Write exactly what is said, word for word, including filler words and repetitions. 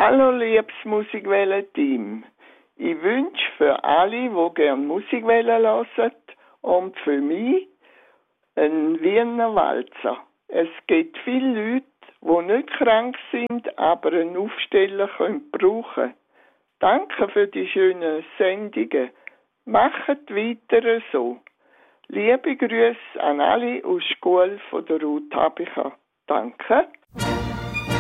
Hallo liebes Musikwelle-Team. Ich wünsche für alle, die gerne Musikwelle hören und für mich einen Wiener Walzer. Es gibt viele Leute, die nicht krank sind, aber einen Aufsteller können brauchen. Danke für die schönen Sendungen. Macht weiter so. Liebe Grüße an alle aus der Schule von der Ruth Habicher. Danke.